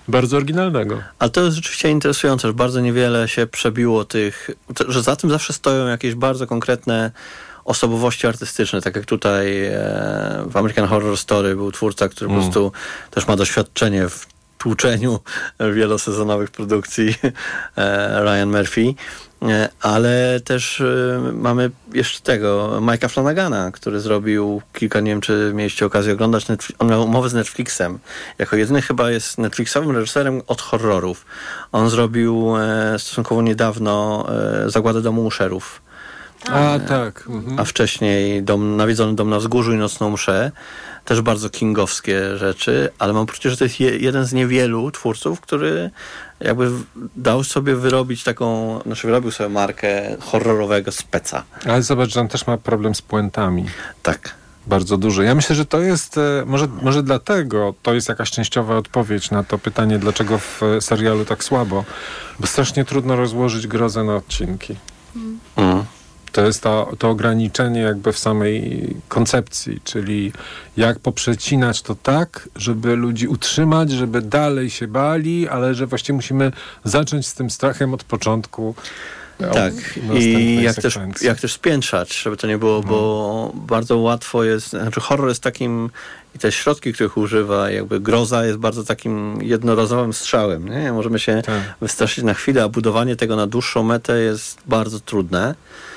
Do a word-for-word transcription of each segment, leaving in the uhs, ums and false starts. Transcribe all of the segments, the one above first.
Bardzo oryginalnego. Ale to jest rzeczywiście interesujące, że bardzo niewiele się przebiło tych, że za tym zawsze stoją jakieś bardzo konkretne osobowości artystyczne, tak jak tutaj e, w American Horror Story był twórca, który mm. po prostu też ma doświadczenie w tłuczeniu wielosezonowych produkcji, e, Ryan Murphy, e, ale też e, mamy jeszcze tego Mike'a Flanagana, który zrobił kilka, nie wiem czy mieliście okazję oglądać, Netflix, on miał umowę z Netflixem, jako jedyny chyba jest Netflixowym reżyserem od horrorów. On zrobił e, stosunkowo niedawno e, Zagładę domu Usherów. A, tak. Mhm. A wcześniej dom, Nawiedzony dom na wzgórzu i Nocną mszę. Też bardzo kingowskie rzeczy, ale mam poczucie, że to jest je, jeden z niewielu twórców, który jakby dał sobie wyrobić taką, znaczy wyrobił sobie markę horrorowego speca. Ale zobacz, że on też ma problem z puentami. Tak. Bardzo duży. Ja myślę, że to jest, może, może dlatego to jest jakaś częściowa odpowiedź na to pytanie, dlaczego w serialu tak słabo, bo strasznie trudno rozłożyć grozę na odcinki. Mm. To jest to, to ograniczenie jakby w samej koncepcji, czyli jak poprzecinać to tak, żeby ludzi utrzymać, żeby dalej się bali, ale że właściwie musimy zacząć z tym strachem od początku. Tak, i jak też, jak też spiętrzać, żeby to nie było, mhm. bo bardzo łatwo jest, znaczy horror jest takim, i te środki, których używa, jakby groza jest bardzo takim jednorazowym strzałem, nie? Możemy się tak. wystraszyć na chwilę, a budowanie tego na dłuższą metę jest bardzo trudne.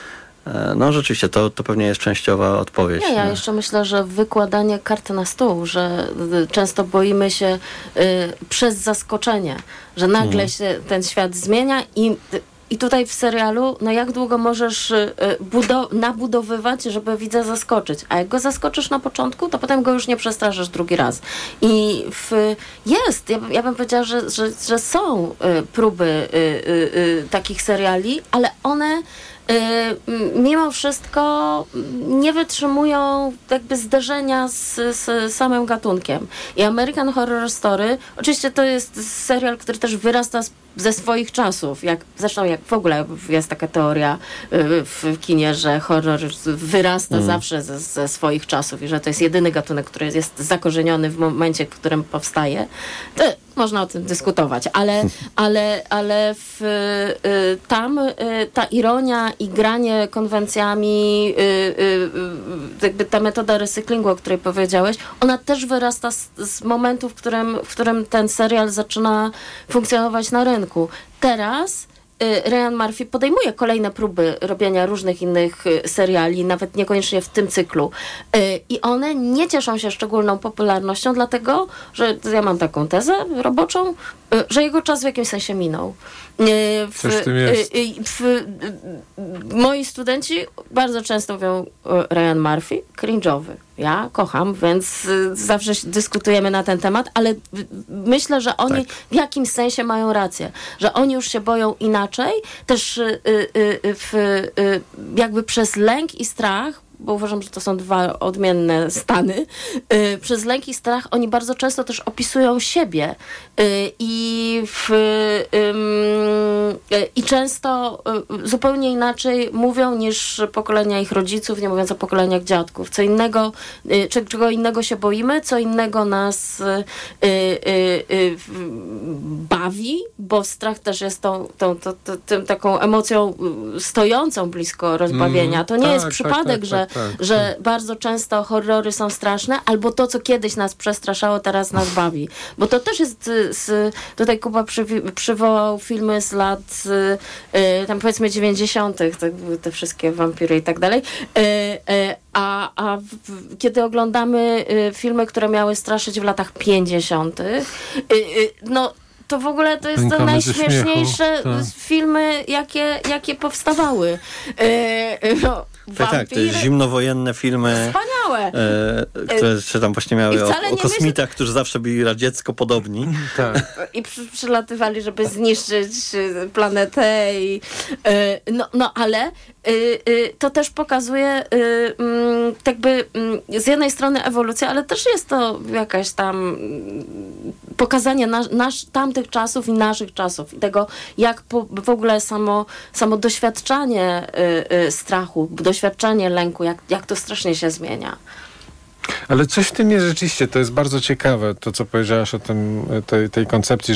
No rzeczywiście, to, to pewnie jest częściowa odpowiedź. Nie, ja no. jeszcze myślę, że wykładanie karty na stół, że często boimy się y, przez zaskoczenie, że nagle hmm. się ten świat zmienia i I tutaj w serialu, no jak długo możesz budo- nabudowywać, żeby widza zaskoczyć? A jak go zaskoczysz na początku, to potem go już nie przestraszysz drugi raz. I w, jest, ja, ja bym powiedziała, że, że, że są y, próby y, y, y, takich seriali, ale one y, mimo wszystko nie wytrzymują jakby zderzenia z, z samym gatunkiem. I American Horror Story, oczywiście to jest serial, który też wyrasta z ze swoich czasów, jak, zresztą jak w ogóle jest taka teoria y, w kinie, że horror wyrasta mm. zawsze ze, ze swoich czasów i że to jest jedyny gatunek, który jest zakorzeniony w momencie, w którym powstaje. To można o tym dyskutować, ale, ale, ale w, y, tam y, ta ironia i granie konwencjami, y, y, jakby ta metoda recyklingu, o której powiedziałeś, ona też wyrasta z, z momentu, w którym, w którym ten serial zaczyna funkcjonować na rynku. Teraz y, Ryan Murphy podejmuje kolejne próby robienia różnych innych y, seriali, nawet niekoniecznie w tym cyklu. Y, I one nie cieszą się szczególną popularnością, dlatego, że ja mam taką tezę roboczą, y, że jego czas w jakimś sensie minął. Y, w, Coś w tym jest. Y, y, w, y, moi studenci bardzo często mówią y, Ryan Murphy, cringe'owy. Ja kocham, więc y, zawsze dyskutujemy na ten temat, ale y, myślę, że oni tak. w jakimś sensie mają rację, że oni już się boją inaczej, też y, y, y, w, y, jakby przez lęk i strach, bo uważam, że to są dwa odmienne stany, y, przez lęk i strach oni bardzo często też opisują siebie y, i, w, y, y, i często y, zupełnie inaczej mówią niż pokolenia ich rodziców, nie mówiąc o pokoleniach dziadków. Co innego, y, czego innego się boimy, co innego nas y, y, y, bawi, bo strach też jest tą, tą, tą, tą, tą taką emocją stojącą blisko rozbawienia. To nie tak, jest przypadek, tak, tak, że Tak, tak. że bardzo często horrory są straszne, albo to, co kiedyś nas przestraszało, teraz nas bawi. Bo to też jest, z, tutaj Kuba przy, przywołał filmy z lat y, tam powiedzmy dziewięćdziesiątych, te, te wszystkie wampiry i tak dalej. Y, y, a a w, kiedy oglądamy y, filmy, które miały straszyć w latach pięćdziesiątych, y, y, no to w ogóle to jest to najśmieszniejsze filmy, jakie, jakie powstawały. Yy, no, tak, tak, to jest zimnowojenne filmy. Wspaniałe. E, które się tam właśnie miały o, o kosmitach, myśl... którzy zawsze byli radziecko podobni. Tak. I przy, przylatywali, żeby zniszczyć planetę. I, e, no, no ale e, e, to też pokazuje e, m, jakby m, z jednej strony ewolucję, ale też jest to jakaś tam pokazanie nasz, nasz, tamtych czasów i naszych czasów. I tego, jak po, w ogóle samo, samo doświadczanie y, y, strachu, doświadczanie lęku, jak, jak to strasznie się zmienia. Ale coś w tym jest rzeczywiście, to jest bardzo ciekawe, to co powiedziałaś o tym, tej, tej koncepcji,